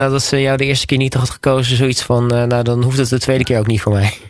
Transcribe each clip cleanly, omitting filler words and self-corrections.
Dat ze jou de eerste keer niet had gekozen, zoiets van, nou dan hoeft het de tweede keer ook niet voor mij.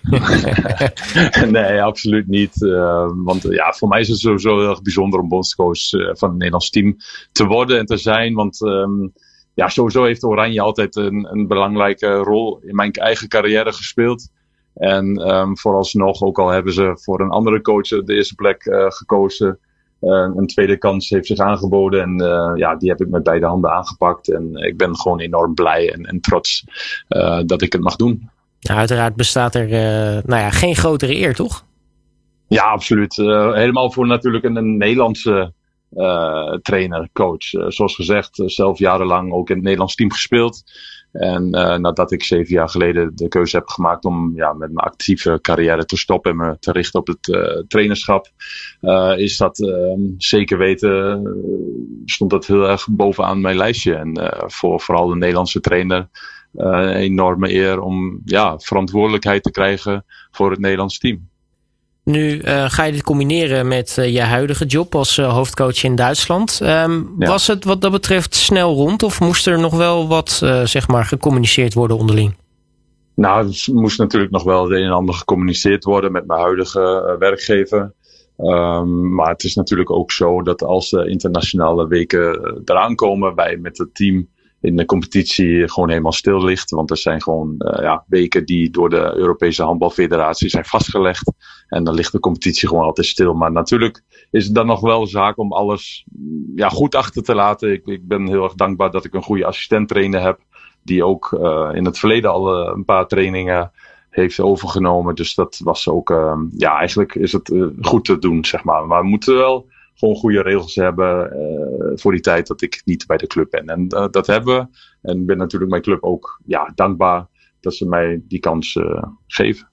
Nee, absoluut niet. Want ja, voor mij is het sowieso heel erg bijzonder om bondscoach van het Nederlands team te worden en te zijn. Want ja, sowieso heeft Oranje altijd een belangrijke rol in mijn eigen carrière gespeeld. En vooralsnog, ook al hebben ze voor een andere coach de eerste plek gekozen, een tweede kans heeft zich aangeboden. En ja, die heb ik met beide handen aangepakt. En ik ben gewoon enorm blij en trots dat ik het mag doen. Nou, uiteraard bestaat er geen grotere eer, toch? Ja, absoluut. Helemaal voor natuurlijk een Nederlandse trainer, coach. Zoals gezegd, zelf jarenlang ook in het Nederlands team gespeeld. En nadat ik 7 jaar geleden de keuze heb gemaakt om met mijn actieve carrière te stoppen en me te richten op het trainerschap, is dat zeker weten, stond dat heel erg bovenaan mijn lijstje. En vooral de Nederlandse trainer, een enorme eer om verantwoordelijkheid te krijgen voor het Nederlands team. Nu ga je dit combineren met je huidige job als hoofdcoach in Duitsland. Was het wat dat betreft snel rond of moest er nog wel wat gecommuniceerd worden onderling? Nou, er moest natuurlijk nog wel het een en ander gecommuniceerd worden met mijn huidige werkgever. Maar het is natuurlijk ook zo dat als de internationale weken eraan komen, wij met het team in de competitie gewoon helemaal stil ligt. Want er zijn gewoon weken die door de Europese Handbalfederatie zijn vastgelegd. En dan ligt de competitie gewoon altijd stil. Maar natuurlijk is het dan nog wel een zaak om alles goed achter te laten. Ik ben heel erg dankbaar dat ik een goede assistent-trainer heb. Die ook in het verleden al een paar trainingen heeft overgenomen. Dus dat was ook, eigenlijk is het goed te doen, zeg maar. Maar we moeten wel gewoon goede regels hebben voor die tijd dat ik niet bij de club ben. En dat hebben we. En ik ben natuurlijk mijn club ook dankbaar dat ze mij die kans geven.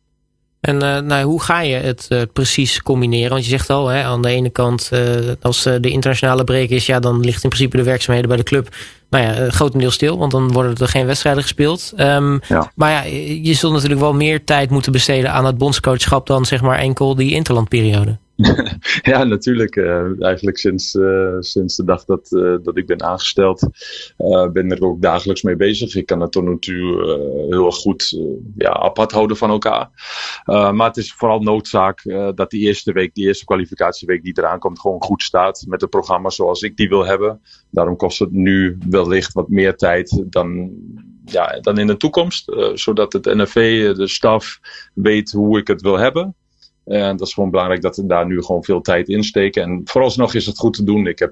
En hoe ga je het precies combineren? Want je zegt al, aan de ene kant, als de internationale break is, dan ligt in principe de werkzaamheden bij de club grotendeels stil, want dan worden er geen wedstrijden gespeeld. Maar je zult natuurlijk wel meer tijd moeten besteden aan het bondscoachschap dan zeg maar enkel die interlandperiode. Ja, natuurlijk. Eigenlijk sinds de dag dat ik ben aangesteld, ben ik er ook dagelijks mee bezig. Ik kan het tot nu toe heel erg goed apart houden van elkaar. Maar het is vooral noodzaak dat die eerste kwalificatieweek die eraan komt gewoon goed staat met het programma zoals ik die wil hebben. Daarom kost het nu wellicht wat meer tijd dan in de toekomst. Zodat het NFV, de staf, weet hoe ik het wil hebben. En dat is gewoon belangrijk dat we daar nu gewoon veel tijd in steken. En vooralsnog is het goed te doen. Ik heb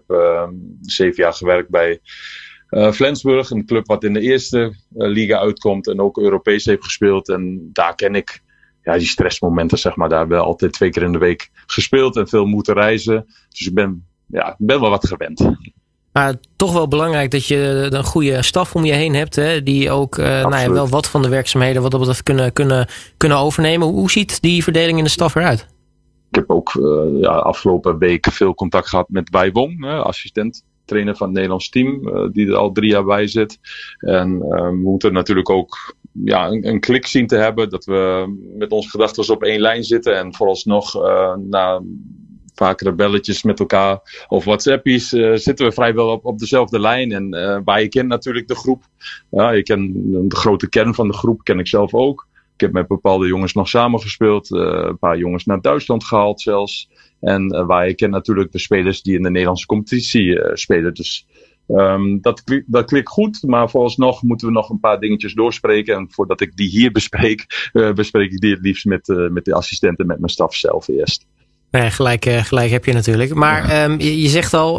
7 jaar gewerkt bij Flensburg, een club wat in de eerste liga uitkomt en ook Europees heeft gespeeld. En daar ken ik die stressmomenten, zeg maar. Daar hebben we altijd 2 keer in de week gespeeld en veel moeten reizen. Dus ik ben wel wat gewend. Maar toch wel belangrijk dat je een goede staf om je heen hebt, hè, die ook wel wat van de werkzaamheden wat dat betreft kunnen overnemen. Hoe ziet die verdeling in de staf eruit? Ik heb ook afgelopen week veel contact gehad met Wei Wong, assistent trainer van het Nederlands team, die er al 3 jaar bij zit. En we moeten natuurlijk ook een klik zien te hebben, dat we met onze gedachten op één lijn zitten en vooralsnog na vakere belletjes met elkaar of WhatsAppies zitten we vrijwel op dezelfde lijn. En waar je kent natuurlijk de groep. Ik ken de grote kern van de groep, ken ik zelf ook. Ik heb met bepaalde jongens nog samengespeeld. Een paar jongens naar Duitsland gehaald zelfs. En waar je kent natuurlijk de spelers die in de Nederlandse competitie spelen. Dus dat klikt goed. Maar vooralsnog moeten we nog een paar dingetjes doorspreken. En voordat ik die hier bespreek, bespreek ik die het liefst met de assistenten, met mijn staf zelf eerst. Gelijk heb je natuurlijk. Maar je zegt al,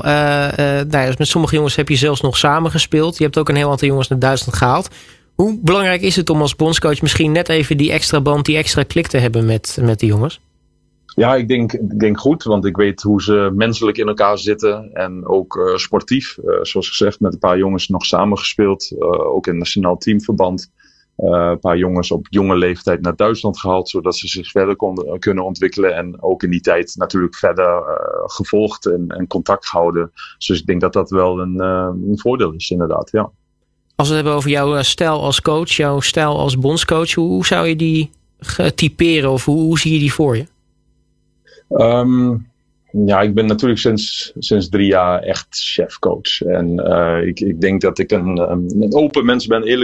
met sommige jongens heb je zelfs nog samen gespeeld. Je hebt ook een heel aantal jongens naar Duitsland gehaald. Hoe belangrijk is het om als bondscoach misschien net even die extra band, die extra klik te hebben met die jongens? Ja, ik denk goed, want ik weet hoe ze menselijk in elkaar zitten en ook sportief. Zoals gezegd, met een paar jongens nog samengespeeld, ook in nationaal teamverband. Een paar jongens op jonge leeftijd naar Duitsland gehaald, zodat ze zich verder kunnen ontwikkelen. En ook in die tijd natuurlijk verder gevolgd en contact gehouden. Dus ik denk dat dat wel een voordeel is, inderdaad. Ja. Als we het hebben over jouw stijl als coach, jouw stijl als bondscoach, hoe zou je die typeren of hoe zie je die voor je? Ik ben natuurlijk sinds 3 jaar echt chefcoach. En ik denk dat ik een open mens ben, eerlijk